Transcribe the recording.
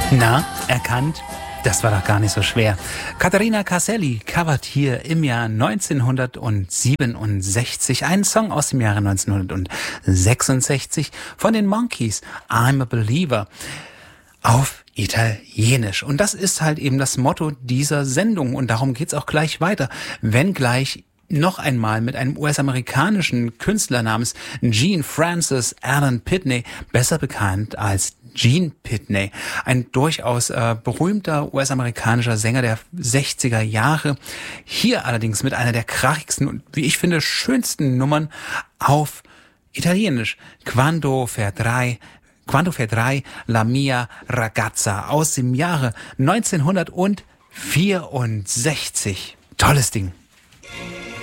Na, erkannt? Das war doch gar nicht so schwer. Caterina Caselli covert hier im Jahr 1967 einen Song aus dem Jahre 1966 von den Monkees, I'm a Believer, auf Italienisch. Und das ist halt eben das Motto dieser Sendung. Und darum geht's auch gleich weiter. Wenngleich noch einmal mit einem US-amerikanischen Künstler namens Gene Francis Allen Pitney, besser bekannt als Gene Pitney, ein durchaus berühmter US-amerikanischer Sänger der 60er Jahre. Hier allerdings mit einer der krachigsten und, wie ich finde, schönsten Nummern auf Italienisch. Quando vedrai la mia ragazza aus dem Jahre 1964. Tolles Ding.